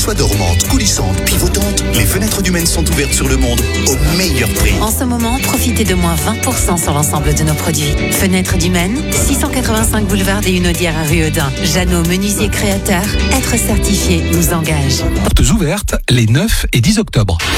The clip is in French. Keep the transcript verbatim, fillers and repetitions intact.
fois dormantes, coulissantes, pivotantes, les fenêtres du Maine sont ouvertes sur le monde au meilleur prix. En ce moment, profitez de moins vingt pour cent sur l'ensemble de nos produits. Fenêtres du Maine, six cent quatre-vingt-cinq boulevard des Hunaudières à Rueudin. Jeannot, menuisier créateur, être certifié nous engage. Portes ouvertes les neuf et dix octobre.